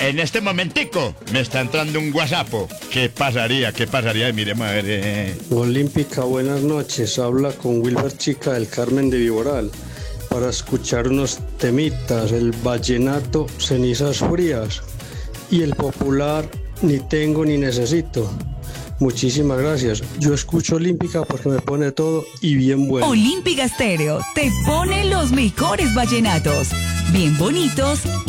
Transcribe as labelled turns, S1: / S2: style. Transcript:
S1: En este momentico me está entrando un WhatsApp. ¿Qué pasaría? ¿Qué pasaría? Miremos a ver.
S2: Olímpica, buenas noches. Habla con Wilber Chica del Carmen de Viboral para escuchar unos temitas, el vallenato Cenizas Frías y el popular Ni Tengo Ni Necesito. Muchísimas gracias. Yo escucho Olímpica porque me pone todo y bien bueno.
S3: Olímpica Estéreo te pone los mejores vallenatos, bien bonitos